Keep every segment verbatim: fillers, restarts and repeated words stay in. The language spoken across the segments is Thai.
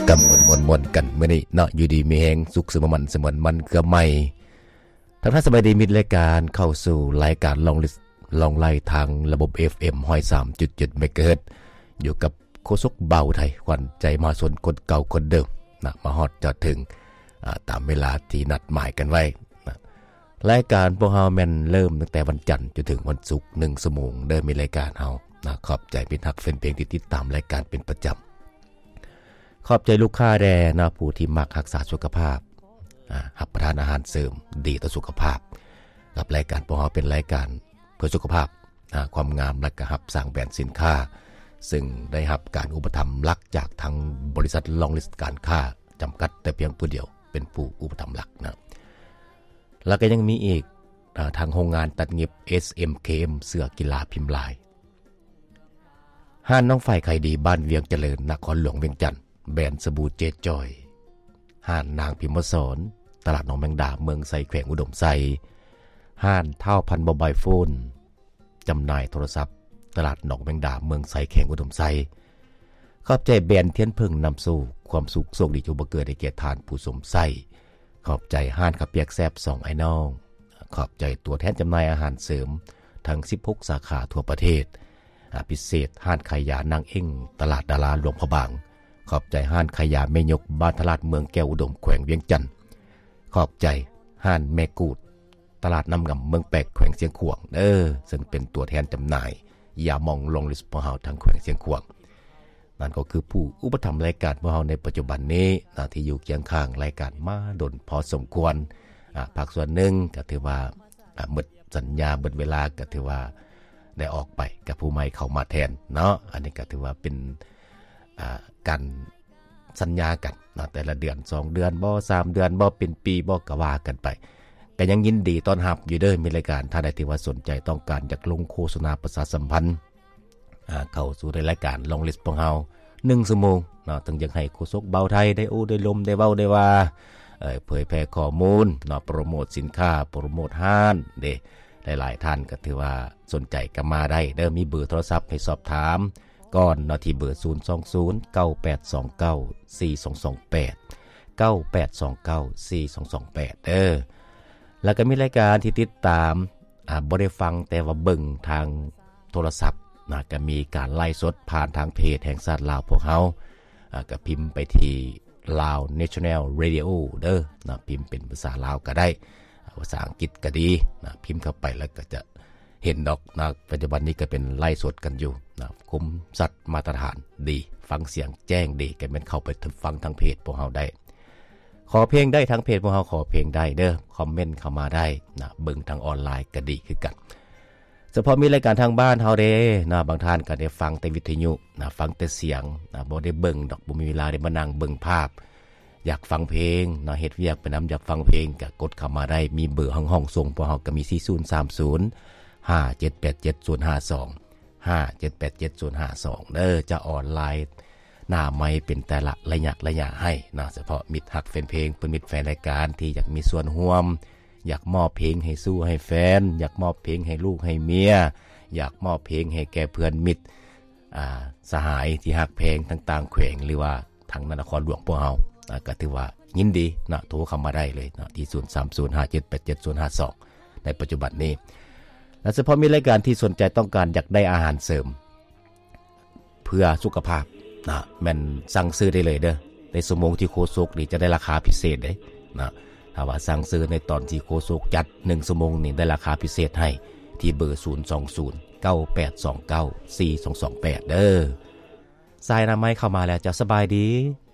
กับมวนๆๆกันมื้อนี้เนาะอยู่ดีมีแฮงสุขสมมันสมนมันเกือบใหม่ทั้งท่านสบายดีมิตรรายการเข้าสู่รายการลองลิสลองไล่ทางระบบ เอฟ เอ็ม หนึ่งร้อยสามจุดเจ็ด เมกะเฮิรตซ์อยู่กับโคศกเบาไทยขวัญใจมหาชนคนเก่าคนเดิมนะมาฮอดจอดถึงตามเวลาที่นัดหมายกันไว้นะรายการพวกเฮาแม่นเริ่มตั้งแต่วันจันทร์จนถึงวันศุกร์หนึ่งชั่วโมงเดิมมีรายการเฮานะขอบใจพี่นักแฟนเพลงที่ติดตามรายการเป็นประจำขอบใจลูกค้าแด่นะผู้ที่มักรักษาสุขภาพรับประทานอาหารเสริมดีต่อสุขภาพกับรายการพวกเฮาเป็นรายการเพื่อสุขภาพความงามและก็รับสร้างแบรนด์สินค้าซึ่งได้รับการอุปถัมภ์หลักจากทางบริษัทลองลิสต์การค้าจำกัดแต่เพียงผู้เดียวเป็นผู้อุปถัมภ์หลักนะแล้วก็ยังมีอีกทางโรงงานตัดเย็บ เอส เอ็ม เค เอ็ม เสื้อกีฬาพิมพ์ลายห้านน้องฝ่ายไข่ดีบ้านเวียงเจริญนครหลวงเวียงจันทน์แบรนด์สบู่เจจอยห้านนางพิมพ์สอนตลาดหนองแมงดาเมืองไซแขวงอุดมไซห้านเท่าพันบอยโฟนจำหน่ายโทรศัพท์ตลาดหนองแมงดาเมืองไซแขวงอุดมไซขอบใจแบรนด์เทียนพึ่งนำสู่ความสุขโชคดีจุบเกิดได้แก่ทานผู้สมไส้ขอบใจห้านข้าวเปียกแซ่บสองไอ้น้องขอบใจตัวแทนจำหน่ายอาหารเสริมทั้งสิบหกสาขาทั่วประเทศพิเศษห้านขายยานางเอ็งตลาดดาราหลวงพระบางขอบใจห้านขายยาแม่ยกบ้านตลาดเมืองแก้วอุดมแขวงเวียงจันทน์ขอบใจห้านแม่กูดตลาดน้ำงำเมืองแปกแขวงเสียงขวางเออซึ่งเป็นตัวแทนจำหน่ายยามองลงลิสต์พวกเฮาทางแขวงเสียงขวางนั่นก็คือผู้อุปถัมภ์รายการพวกเฮาในปัจจุบันนี้นะที่อยู่เคียงข้างรายการมาดนพอสมควรอ่าภาคส่วนหนึ่งก็ถือว่าอ่าหมดสัญญาหมดเวลาก็ถือว่าได้ออกไปกับผู้ใหม่เข้ามาแทนเนาะอันนี้ก็ถือว่าเป็นอ่าการสัญญากันนะแต่ละเดือนสองเดือนบ่สามเดือนบ่เป็นปีบ่ก็ว่ากันไปก็ยังยินดีต้อนรับอยู่เด้อมีรายการถ้าใดที่ว่าสนใจต้องการอยากลงโฆษณาประชาสัมพันธ์อ่าเข้าสู่ในรายการลองลิสต์ของเฮาหนึ่งชั่วโมงเนาะถึงอยากให้โฆษกเบาไทยได้โอ้ได้ลมได้เว้าได้ว่าเอ่อเผยแพร่ข้อมูลเนาะโปรโมทสินค้าโปรโมทห้านเด้หลายๆท่านก็ถือว่าสนใจก็มาได้เด้อมีเบอร์โทรศัพท์ให้สอบถามก่อนเนาะที่เบอร์ศูนย์ สอง ศูนย์ เก้า แปด สอง เก้า สี่ สอง สอง แปด เก้า แปด สอง เก้า สี่ สอง สอง แปดเด้อแล้วก็มีรายการที่ติดตามอ่าบ่ได้ฟังแต่ว่าเบิ่งทางโทรศัพท์นะก็มีการไลฟ์สดผ่านทางเพจแห่งชาติลาวพวกเฮาอ่าก็พิมพ์ไปที่ Lao National Radio เด้อนะพิมพ์เป็นภาษาลาวก็ได้ภาษาอังกฤษก็ดีนะพิมพ์เข้าไปแล้วก็จะเห็นดอกนะปัจจุบันนี้ก็เป็นไลฟ์สดกันอยู่นะคมสัตว์มาตรฐานดีฟังเสียงแจ้งดีก็แม่นเข้าไปฟังทางเพจพวกเฮาได้ขอเพลงได้ทางเพจพวกเฮาขอเพลงได้เด้อคอมเมนต์เข้ามาได้นะเบิ่งทางออนไลน์ก็ดีคือกันเฉพาะมีรายการทางบ้านเฮาเด้นะบางท่านก็ได้ฟังแต่วิทยุนะฟังแต่เสียงนะบ่ได้เบิ่งดอกบ่มีเวลาได้มานั่งเบิ่งภาพอยากฟังเพลงนะเฮ็ดเวียกไปนำอยากฟังเพลงก็กดเข้ามาได้มีเบอร์ห้องห้องส่งพวกเฮาก็มีสี่ ศูนย์ สาม ศูนย์ ห้า เจ็ด แปด เจ็ด ศูนย์ ห้า สอง ห้า เจ็ด แปด เจ็ด ศูนย์ ห้า สองเด้อจะออนไลน์หน้าไมค์เป็นแต่ละระยะระยะให้นะเฉพาะมิตรฮักแฟนเพลงเพิ่นมิตรแฟนรายการที่อยากมีส่วนร่วมอยากมอบเพลงให้สู้ให้แฟนอยากมอบเพลงให้ลูกให้เมียอยากมอบเพลงให้แก่เพื่อนมิตรอ่าสหายที่ฮักเพลงต่างๆแขวงหรือว่าทางนครหลวงพวกเฮาก็ถือว่ายินดีนะโทรเข้ามาได้เลยนะที่ศูนย์ สาม ศูนย์ ห้า เจ็ด แปด เจ็ด ศูนย์ ห้า สองในปัจจุบันนี้และเฉพาะมีรายการที่สนใจต้องการอยากได้อาหารเสริมเพื่อสุขภาพนะแม่นสั่งซื้อได้เลยเด้อในชั่วโมงที่โคศกนี่จะได้ราคาพิเศษเด้นะถ้าว่าสั่งซื้อในตอนที่โคศกจัดหนึ่งชั่วโมงนี่ได้ราคาพิเศษให้ที่เบอร์ศูนย์ สอง ศูนย์ เก้า แปด สอง เก้า สี่ สอง สอง แปดเด้อสายน้ำไม้เข้ามาแล้วจะสบายดี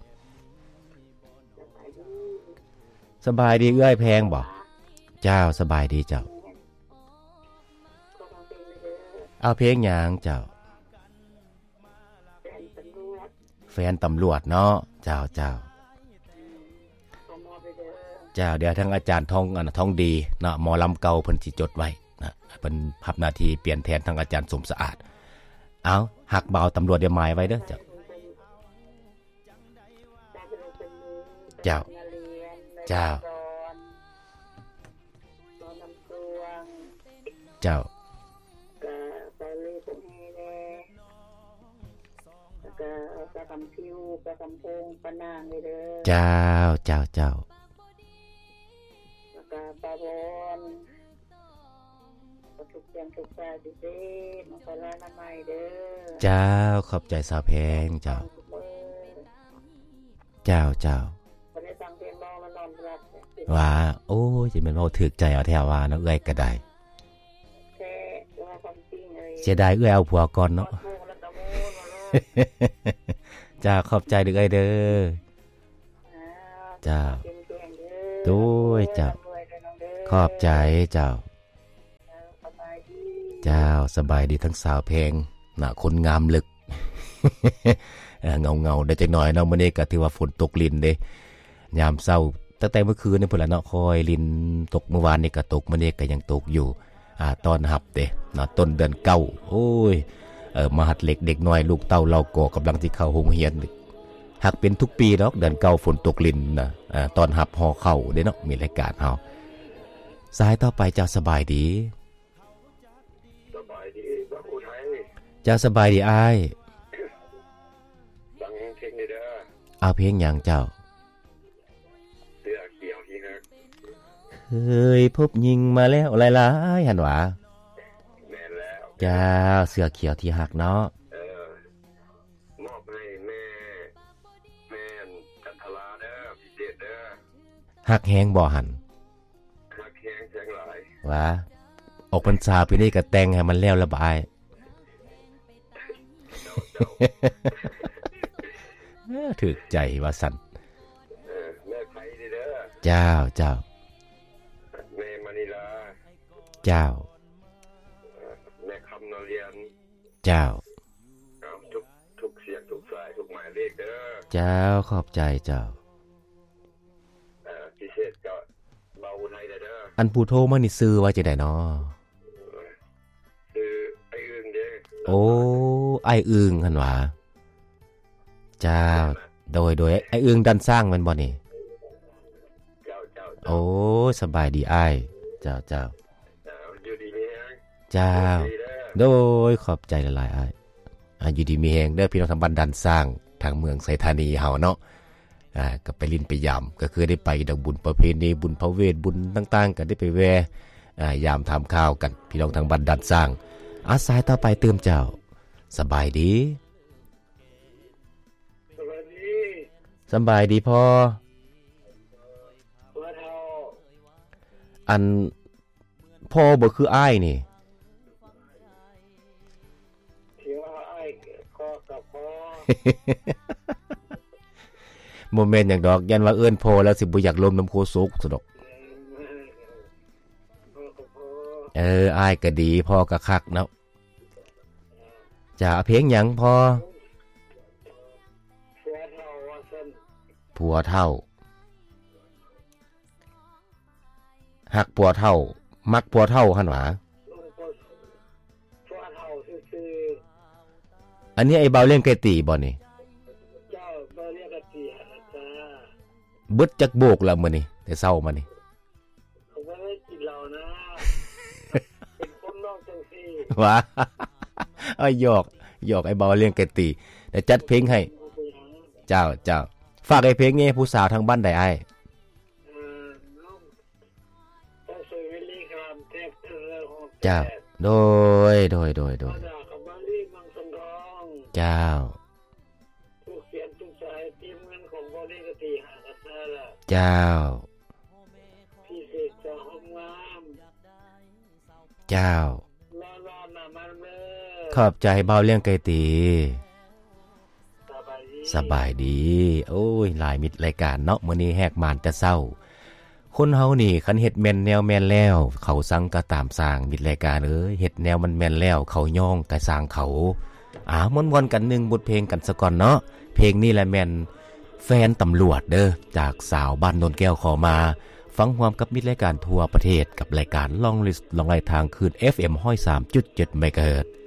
สบายดีเอื้อยแพงบ่เจ้าสบายดีเจ้าเอาเพลงหยังเจ้าแฟนตำรวจเนาะเจ้าเจ้าเจ้าเดี๋ยวทางอาจารย์ทองอันทองดีเนาะหมอลำเก่าเพิ่นสิจดไว้นะเพิ่นรับหน้าที่เปลี่ยนแทนทางอาจารย์สมสะอาดเอาหักเบาตำรวจเดี๋ยวหมายไว้เด้อเจ้าเจ้าเจ้าเจ้าคำพิวปลาคำพงปลานางเลยเด้อเจ้าเจ้าเจ้าแล้วก็ปลาบอนก็ทุกอย่างทุกสายดิเด้มาปลาลาน้ำไม้เด้อเจ้าขอบใจสาวแพงเจ้าเจ้าเจ้าวันนี้ฟังเพลงร้องแล้วนอนหลับว่าโอ้ยสิแม่นเว้าถูกใจเอาแท้ว่าเนาะเอื้อยก็ได้แท้ว่าความจริงเอ้ยเสียดายเอื้อยเอาผัวก่อนเนาะจ้าขอบใจเด้อเอ้ยเด้อจ้าโดยจ้าขอบใจเจ้าเจ้าสบายดีทั้งสาวแพงน่ะคนงามลึก เงาๆได้จักหน่อยเนาะมื้อนี้ก็ถือว่าฝนตกลิ้นเด้ยามเช้าตั้งแต่เมื่อคืนนี่พุ่นล่ะเนาะคอยลิ้นตกเมื่อวานนี่ก็ตกมื้อนี้ก็ยังตกอยู่อ่าตอนรับเด้เนาะต้นเดือนเก้าโอ้ยเอ่อมหัดเล็กเด็กน้อยลูกเต้าเราก็กำลังสิเข้าโรงเรียนหักเป็นทุกปีดอกเดือนเก้าฝนตกลิ้นน่ะอ่าตอนรับห่อข้าวเด้เนาะมีรายการเฮาสายต่อไปเจ้าสบายดีสบายดีบ่ผู้ไทยเจ้าสบายดีอ้ายฟังเพลงนี่เด้อเอาเพลงหยังเจ้าเสื้อเขียวที่ฮักเคยพบหญิงมาแล้วหลายๆหั่นหว่าแม่นแล้วเจ้าเสื้อเขียวที่ฮักเนาะเออมอบให้แม่แม่นจันทราเด้อพิเศษเด้อฮักแฮงบ่หั่นฮักแฮงแสงหลายว่าออกพรรษาปีนี้ก็แต่งให้มันแล้วละบายถูกใจว่าสั่นเออแม่ไผดิเด้อเจ้าเจ้าแม่มณีลาเจ้าแม่คำนเรียนเจ้าทุกทุกเสียงทุกสายทุกหมายเลขเด้อเจ้าขอบใจเจ้าเอ่อพิเศษก็เบาไทยเด้ออันผู้โทรมานี่ซื้อว่าจังได๋น้อคือไอ้อึ่งเด้โอ้ไอ้อึ่งหั่นหว่าเจ้าโดยโดยไอ้อึ่งดันสร้างมันบ่นี่เจ้าเจ้าโอ้สบายดีอ้ายเจ้าเจ้าอยู่ดีมีแฮงเจ้าโดยขอบใจหลายๆอ้ายอ่าอยู่ดีมีแฮงเด้อพี่น้องทางบ้านดันสร้างทางเมืองไสธานีเฮาเนาะอ่าก็ไปลิ้นไปยามก็คือได้ไปดอกบุญประเพณีบุญพระเวทบุญต่างๆก็ได้ไปแวะอ่ายามทำข้าวกันพี่น้องทางบ้านดันสร้างอาสายต่อไปเติมเจ้าสบายดีสบายดีสบายดีพ่อพ่อเฒ่าอันพ่อบ่คืออ้ายนี่ที่ว่าอ้ายพ่อกับพ่อบ่แม่นหยังดอกยันว่าเอิ้นพ่อแล้วสิบ่อยากลมน้ำโคสุกซะดอกเอออ้ายก็ดีพ่อก็คักเนาะจะเอาเพลงหยังพ่อผัวเฒ่าฮักผัวเฒ่ามักผัวเฒ่าหั่นหว่าอันนี้ไอ้เบาเลี้ยงไก่ตีบ่นี่เจ้าเบาเลี้ยงไก่ตีจ้าบึดจักโบกแล้วมื้อนี้แต่เช้ามานี่เขาบ่ได้กินเหล้านะเป็นคนนอกจังซี่ว่าอ้ายหยอกหยอกไอ้เบาเลี้ยงไก่ตีแต่จัดเพลงให้เจ้าเจ้าฝากไอ้เพลงนี้ผู้สาวทางบ้านได้อ้ายเออน้องต้องสวยเวลีครับแทบเธอเจ้าโดยโดยโดยโดยเจ้าทุกเสียงทุกสายทีมงานของบริกติหากันซะล่ะเจ้าพิเศษจะหอมงามเจ้าร้อนๆน่ะมันเด้อขอบใจเบาเลี้ยงไก่ตีสบายดีสบายดีโอ้ยหลายมิตรรายการเนาะมื้อนี้แหกม่านแต่เช้าคนเฮานี่คันเฮ็ดแม่นแนวแม่นแล้วเขาสั่งก็ตามสร้างมิตรรายการเอ้ยเฮ็ดแนวมันแม่นแล้วเขาย่องก็สร้างเขาอ่าม่วนๆกันหนึ่งบทเพลงกันซะก่อนเนาะเพลงนี้แหละแม่นแฟนตำรวจเด้อจากสาวบ้านโนนแก้วขอมาฟังร่วมกับมิตรรายการทั่วประเทศกับรายการลองลิสต์ลองไล่ทางคืน เอฟ เอ็ม หนึ่งร้อยสามจุดเจ็ด เมกะเฮิรตซ์